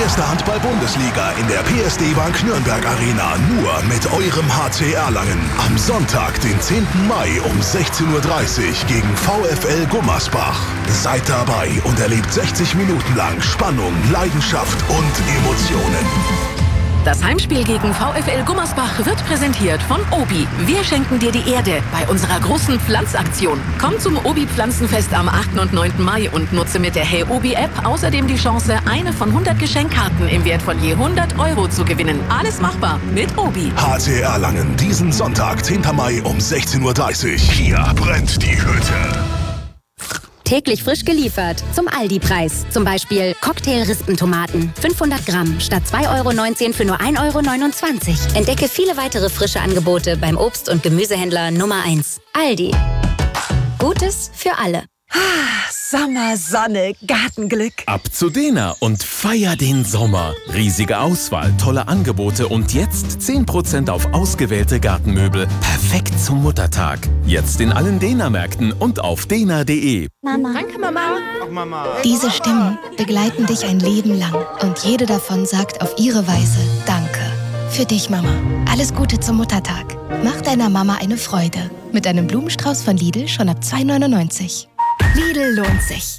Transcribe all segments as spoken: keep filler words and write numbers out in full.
erste Handball-Bundesliga in der P S D Bank Nürnberg Arena. Nur mit eurem H C Erlangen. Am Sonntag, den zehnten Mai um sechzehn Uhr dreißig gegen VfL Gummersbach. Seid dabei und erlebt sechzig Minuten lang Spannung, Leidenschaft und Emotionen. Das Heimspiel gegen VfL Gummersbach wird präsentiert von Obi. Wir schenken dir die Erde bei unserer großen Pflanzaktion. Komm zum Obi-Pflanzenfest am achten und neunten Mai und nutze mit der Hey Obi-App außerdem die Chance, eine von hundert Geschenkkarten im Wert von je hundert Euro zu gewinnen. Alles machbar mit Obi. H C Erlangen, diesen Sonntag, zehnten Mai um sechzehn Uhr dreißig. Hier brennt die Hütte. Täglich frisch geliefert. Zum Aldi-Preis. Zum Beispiel Cocktail-Rispentomaten. fünfhundert Gramm statt zwei Euro neunzehn für nur ein Euro neunundzwanzig. Entdecke viele weitere frische Angebote beim Obst- und Gemüsehändler Nummer eins. Aldi. Gutes für alle. Sommer, Sonne, Gartenglück. Ab zu Dena und feier den Sommer. Riesige Auswahl, tolle Angebote und jetzt zehn Prozent auf ausgewählte Gartenmöbel. Perfekt zum Muttertag. Jetzt in allen Dena-Märkten und auf dena punkt de. Mama. Danke, Mama. Ach, Mama. Diese Stimmen begleiten dich ein Leben lang und jede davon sagt auf ihre Weise Danke. Für dich, Mama. Alles Gute zum Muttertag. Mach deiner Mama eine Freude. Mit einem Blumenstrauß von Lidl schon ab zwei Euro neunundneunzig. Lidl lohnt sich.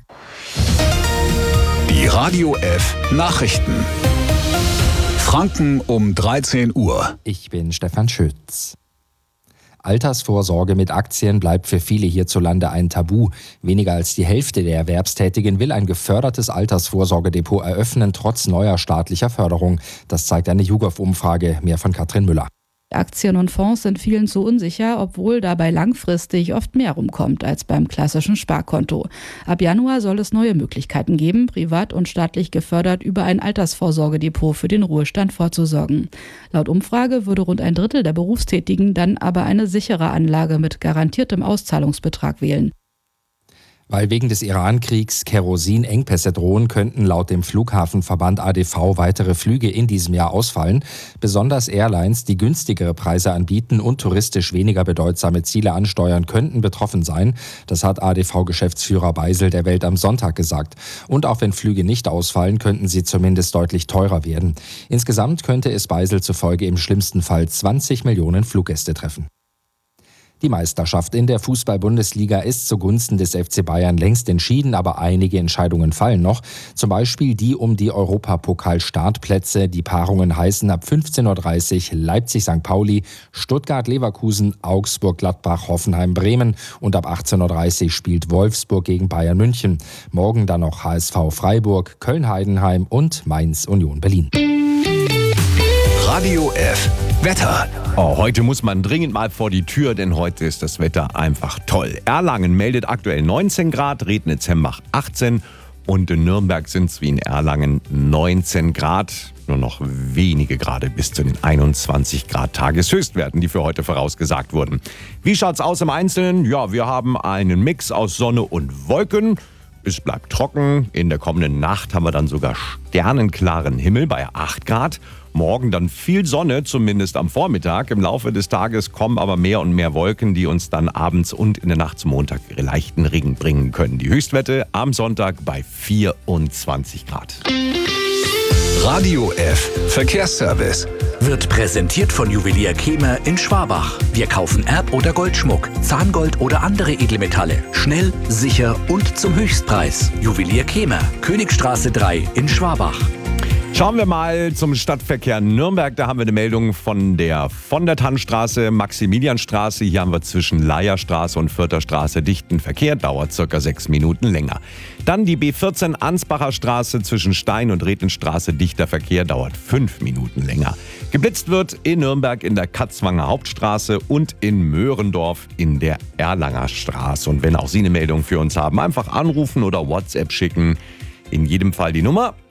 Die Radio F Nachrichten. Franken um dreizehn Uhr. Ich bin Stefan Schütz. Altersvorsorge mit Aktien bleibt für viele hierzulande ein Tabu. Weniger als die Hälfte der Erwerbstätigen will ein gefördertes Altersvorsorgedepot eröffnen, trotz neuer staatlicher Förderung. Das zeigt eine YouGov-Umfrage. Mehr von Katrin Müller. Aktien und Fonds sind vielen zu unsicher, obwohl dabei langfristig oft mehr rumkommt als beim klassischen Sparkonto. Ab Januar soll es neue Möglichkeiten geben, privat und staatlich gefördert über ein Altersvorsorgedepot für den Ruhestand vorzusorgen. Laut Umfrage würde rund ein Drittel der Berufstätigen dann aber eine sichere Anlage mit garantiertem Auszahlungsbetrag wählen. Weil wegen des Iran-Kriegs Kerosinengpässe drohen, könnten laut dem Flughafenverband A D V weitere Flüge in diesem Jahr ausfallen. Besonders Airlines, die günstigere Preise anbieten und touristisch weniger bedeutsame Ziele ansteuern, könnten betroffen sein. Das hat A D V-Geschäftsführer Beisel der Welt am Sonntag gesagt. Und auch wenn Flüge nicht ausfallen, könnten sie zumindest deutlich teurer werden. Insgesamt könnte es Beisel zufolge im schlimmsten Fall zwanzig Millionen Fluggäste treffen. Die Meisterschaft in der Fußball-Bundesliga ist zugunsten des F C Bayern längst entschieden, aber einige Entscheidungen fallen noch. Zum Beispiel die um die Europapokal-Startplätze. Die Paarungen heißen ab fünfzehn Uhr dreißig Leipzig-Sankt Pauli, Stuttgart-Leverkusen, Augsburg-Gladbach, Hoffenheim-Bremen und ab achtzehn Uhr dreißig spielt Wolfsburg gegen Bayern München. Morgen dann noch H S V Freiburg, Köln-Heidenheim und Mainz-Union Berlin. Radio F Wetter. Oh, heute muss man dringend mal vor die Tür, denn heute ist das Wetter einfach toll. Erlangen meldet aktuell neunzehn Grad, Rednitz-Hembach achtzehn und in Nürnberg sind es wie in Erlangen neunzehn Grad. Nur noch wenige Grade bis zu den einundzwanzig Grad Tageshöchstwerten, die für heute vorausgesagt wurden. Wie schaut's aus im Einzelnen? Ja, wir haben einen Mix aus Sonne und Wolken. Es bleibt trocken. In der kommenden Nacht haben wir dann sogar sternenklaren Himmel bei acht Grad. Morgen dann viel Sonne, zumindest am Vormittag. Im Laufe des Tages kommen aber mehr und mehr Wolken, die uns dann abends und in der Nacht zum Montag leichten Regen bringen können. Die Höchstwerte am Sonntag bei vierundzwanzig Grad. Radio F Verkehrsservice wird präsentiert von Juwelier Kemer in Schwabach. Wir kaufen Erd- oder Goldschmuck, Zahngold oder andere Edelmetalle. Schnell, sicher und zum Höchstpreis. Juwelier Kemer, Königstraße drei in Schwabach. Schauen wir mal zum Stadtverkehr Nürnberg. Da haben wir eine Meldung von der von der Tannstraße, Maximilianstraße. Hier haben wir zwischen Leierstraße und Fürther Straße dichten Verkehr. Dauert circa sechs Minuten länger. Dann die B vierzehn Ansbacher Straße zwischen Stein und Rethenstraße. Dichter Verkehr dauert fünf Minuten länger. Geblitzt wird in Nürnberg in der Katzwanger Hauptstraße und in Möhrendorf in der Erlanger Straße. Und wenn auch Sie eine Meldung für uns haben, einfach anrufen oder WhatsApp schicken. In jedem Fall die Nummer